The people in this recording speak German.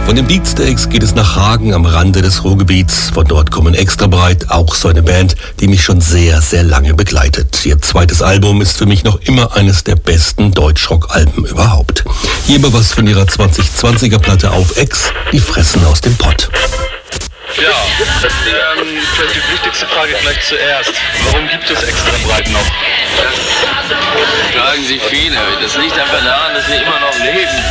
Von den Beatsteaks geht es nach Hagen am Rande des Ruhrgebiets. Von dort kommen Extra Breit, auch so eine Band, die mich schon sehr, sehr lange begleitet. Ihr zweites Album ist für mich noch immer eines der besten Deutschrock-Alben überhaupt. Hier aber was von ihrer 2020er Platte Auf Ex, die fressen aus dem Pott. Ja, vielleicht die wichtigste Frage gleich zuerst. Warum gibt es Extra Breit noch? Das fragen sich viele. Das liegt einfach daran, dass wir immer noch leben.